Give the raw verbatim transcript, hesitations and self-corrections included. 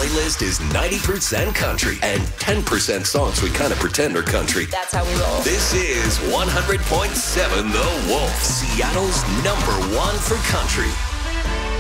playlist is ninety percent country and ten percent songs we kind of pretend are country. That's how we roll. This is one hundred point seven The Wolf, Seattle's number one for country.